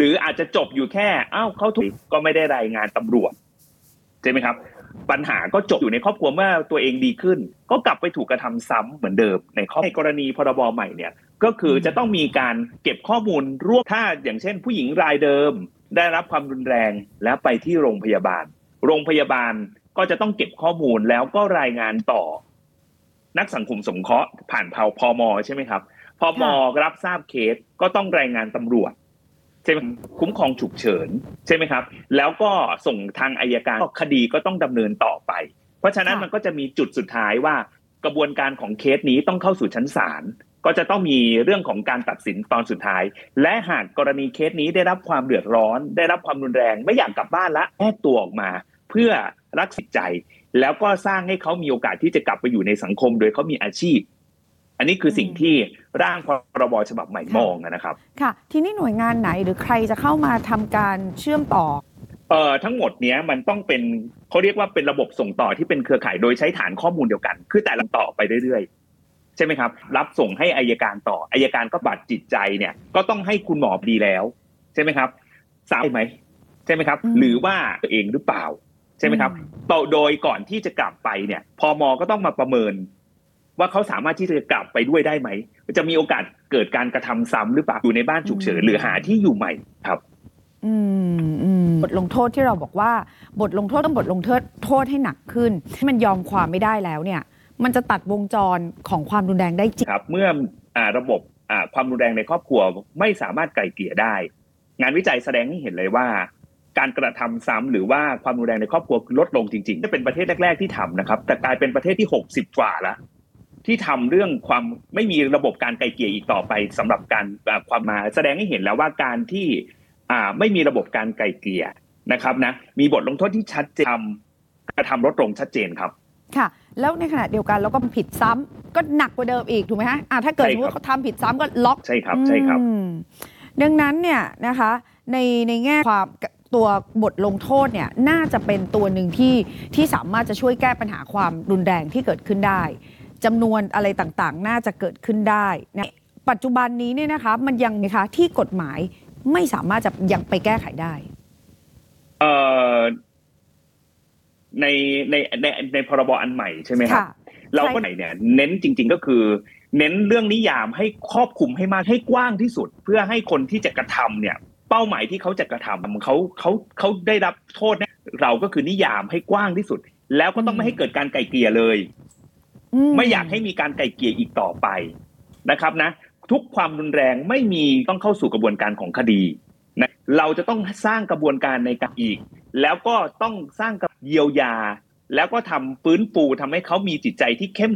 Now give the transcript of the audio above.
รืออาจจะจบอยู่แค่เขาถูกก็ไม่ได้รายงานตำรวจใช่ไหมครับปัญหาก็จบอยู่ในครอบครัวเมื่อตัวเองดีขึ้นก็กลับไปถูกกระทำซ้ำเหมือนเดิมในกรณีพรบใหม่เนี่ยก็คือจะต้องมีการเก็บข้อมูลร่วมถ้าอย่างเช่นผู้หญิงรายเดิมได้รับความรุนแรงแล้วไปที่โรงพยาบาลก็จะต้องเก็บข้อมูลแล้วก็รายงานต่อนักสังคมสงเคราะห์ผ่านพม.ใช่ไหมครับพม.รับทราบเคสก็ต้องรายงานตำรวจใช่ไหมคุ้มครองฉุกเฉินใช่ไหมครับแล้วก็ส่งทางอัยการคดีก็ต้องดำเนินต่อไปเพราะฉะนั้นมันก็จะมีจุดสุดท้ายว่ากระบวนการของเคสนี้ต้องเข้าสู่ชั้นศาลก็จะต้องมีเรื่องของการตัดสินตอนสุดท้ายและหากกรณีเคสนี้ได้รับความเดือดร้อนได้รับความรุนแรงไม่อยากกลับบ้านละแยกตัวออกมาเพื่อรักษาใจแล้วก็สร้างให้เขามีโอกาสที่จะกลับไปอยู่ในสังคมโดยเขามีอาชีพอันนี้คือสิ่งที่ร่างพรบฉบับใหม่มองนะครับค่ะทีนี้หน่วยงานไหนหรือใครจะเข้ามาทำการเชื่อมต่อทั้งหมดเนี้ยมันต้องเป็นเขาเรียกว่าเป็นระบบส่งต่อที่เป็นเครือข่ายโดยใช้ฐานข้อมูลเดียวกันคือแต่ละต่อไปเรื่อยๆใช่ไหมครับรับส่งให้อัยการต่ออัยการก็บัตรจิตใจเนี่ยก็ต้องให้คุณหมอดีแล้วใช่ไหมครับทราบไหมใช่ไหมครับหรือว่าตัวเองหรือเปล่าใช่ไหมครับโดยก่อนที่จะกลับไปเนี่ยพม.ก็ต้องมาประเมินว่าเขาสามารถที่จะกลับไปด้วยได้ไหมจะมีโอกาสเกิดการกระทำซ้ำหรือเปล่าอยู่ในบ้านฉุกเฉินหรือหาที่อยู่ใหม่ครับบทลงโทษที่เราบอกว่าบทลงโทษต้องบทลงโทษให้หนักขึ้นมันยอมความไม่ได้แล้วเนี่ยมันจะตัดวงจรของความรุนแรงได้จริงครับเมื่อระบบความรุนแรงในครอบครัวไม่สามารถไกล่เกลี่ยได้งานวิจัยแสดงให้เห็นเลยว่าการกระทำซ้ำหรือว่าความรุนแรงในครอบครัวลดลงจริงๆจะเป็นประเทศแรกๆที่ทำนะครับแต่กลายเป็นประเทศที่60กว่าแล้วที่ทำเรื่องความไม่มีระบบการไกล่เกลี่ยอีกต่อไปสำหรับการความมาแสดงให้เห็นแล้วว่าการที่ไม่มีระบบการไกล่เกลี่ยนะครับนะมีบทลงโทษที่ชัดเจนกระทำลดลงชัดเจนครับค่ะแล้วในขณะเดียวกันเราก็ผิดซ้ำก็หนักกว่าเดิมอีกถูกไหมฮะถ้าเกิดว่าเขาทำผิดซ้ำก็ล็อกใช่ครับใช่ครับดังนั้นเนี่ยนะคะในแง่ความตัวบทลงโทษเนี่ยน่าจะเป็นตัวหนึ่งที่สามารถจะช่วยแก้ปัญหาความรุนแรงที่เกิดขึ้นได้จำนวนอะไรต่างๆน่าจะเกิดขึ้นได้นะปัจจุบันนี้เนี่ยนะคะมันยังไหมคะที่กฎหมายไม่สามารถจะยังไปแก้ไขได้ในพรบอันใหม่ใช่ไหมครับเราก็ไหนเนี่ยเน้นจริงๆก็คือเน้นเรื่องนิยามให้ครอบคลุมให้มากให้กว้างที่สุดเพื่อให้คนที่จะกระทำเนี่ยเป้าหมายที่เขาจะกระทำเขาได้รับโทษเนี่ยเราก็คือนิยามให้กว้างที่สุดแล้วก็ต้องไม่ให้เกิดการไกล่เกลี่ยเลยไม่อยากให้มีการไกล่เกลี่ยอีกต่อไปนะครับนะทุกความรุนแรงไม่มีต้องเข้าสู่กระบวนการของคดีนะเราจะต้องสร้างกระบวนการในการอีกแล้วก็ต้องสร้างกับเยียวยาแล้วก็ทำฟื้นฟูทำให้เขามีจิตใจที่เข้ม